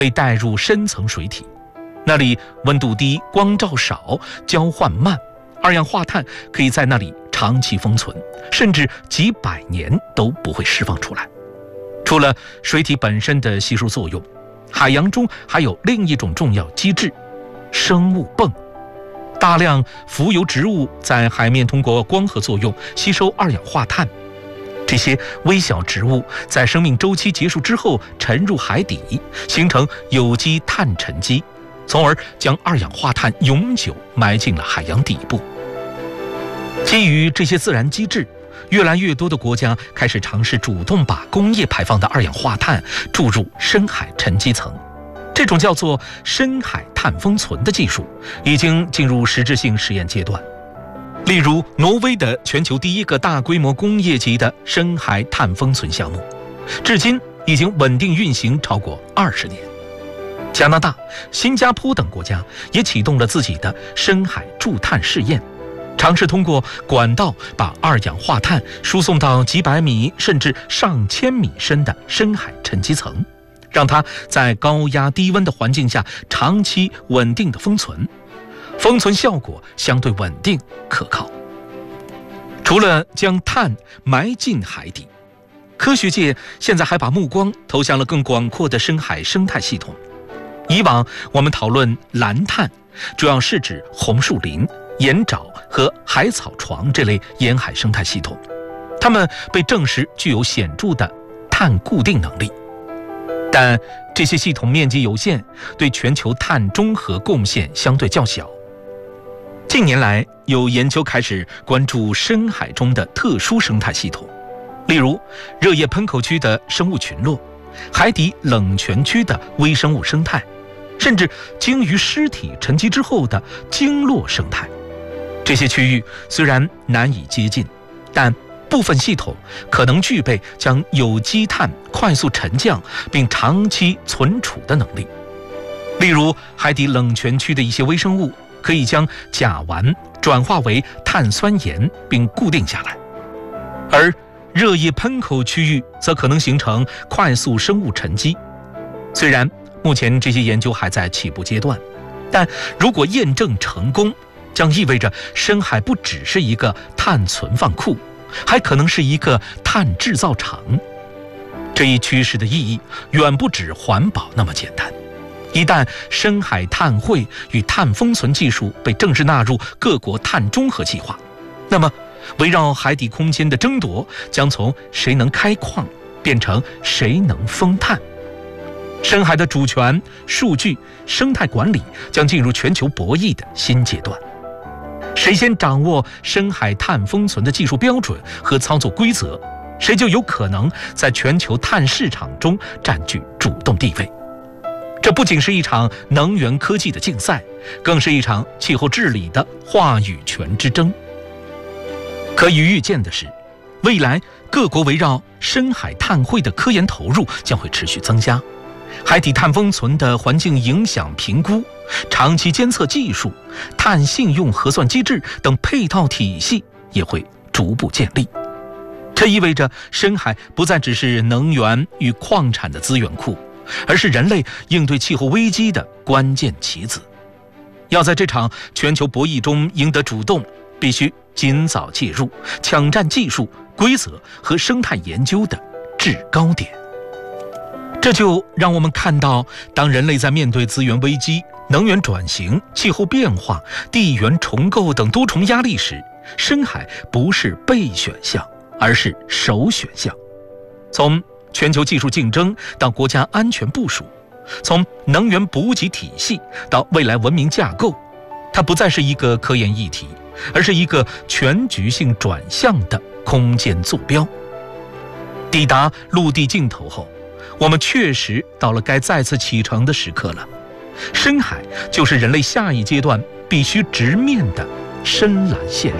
被带入深层水体，那里温度低，光照少，交换慢，二氧化碳可以在那里长期封存，甚至几百年都不会释放出来。除了水体本身的吸收作用，海洋中还有另一种重要机制——生物泵。大量浮游植物在海面通过光合作用吸收二氧化碳，这些微小植物在生命周期结束之后沉入海底，形成有机碳沉积，从而将二氧化碳永久埋进了海洋底部。基于这些自然机制，越来越多的国家开始尝试主动把工业排放的二氧化碳注入深海沉积层。这种叫做深海碳封存的技术已经进入实质性实验阶段。例如，挪威的全球第一个大规模工业级的深海碳封存项目，至今已经稳定运行超过20年。加拿大、新加坡等国家也启动了自己的深海驻碳试验，尝试通过管道把二氧化碳输送到几百米甚至上千米深的深海沉积层，让它在高压低温的环境下长期稳定的封存，封存效果相对稳定可靠。除了将碳埋进海底，科学界现在还把目光投向了更广阔的深海生态系统。以往我们讨论蓝碳，主要是指红树林、盐沼和海草床这类沿海生态系统，它们被证实具有显著的碳固定能力。但这些系统面积有限，对全球碳中和贡献相对较小。近年来，有研究开始关注深海中的特殊生态系统，例如热液喷口区的生物群落、海底冷泉区的微生物生态，甚至鲸鱼尸体沉积之后的鲸落生态。这些区域虽然难以接近，但部分系统可能具备将有机碳快速沉降并长期存储的能力。例如，海底冷泉区的一些微生物可以将甲烷转化为碳酸盐并固定下来，而热液喷口区域则可能形成快速生物沉积。虽然目前这些研究还在起步阶段，但如果验证成功，将意味着深海不只是一个碳存放库，还可能是一个碳制造厂。这一趋势的意义远不止环保那么简单。一旦深海碳汇与碳封存技术被正式纳入各国碳中和计划，那么围绕海底空间的争夺将从谁能开矿变成谁能封碳。深海的主权、数据、生态管理将进入全球博弈的新阶段。谁先掌握深海碳封存的技术标准和操作规则，谁就有可能在全球碳市场中占据主动地位。这不仅是一场能源科技的竞赛，更是一场气候治理的话语权之争。可以预见的是，未来各国围绕深海碳汇的科研投入将会持续增加，海底碳封存的环境影响评估、长期监测技术、碳信用核算机制等配套体系也会逐步建立。这意味着深海不再只是能源与矿产的资源库，而是人类应对气候危机的关键棋子。要在这场全球博弈中赢得主动，必须尽早介入，抢占技术、规则和生态研究的制高点。这就让我们看到，当人类在面对资源危机、能源转型、气候变化、地缘重构等多重压力时，深海不是备选项，而是首选项。从全球技术竞争到国家安全部署，从能源补给体系到未来文明架构，它不再是一个科研议题，而是一个全局性转向的空间坐标。抵达陆地尽头后，我们确实到了该再次启程的时刻了。深海就是人类下一阶段必须直面的深蓝现实。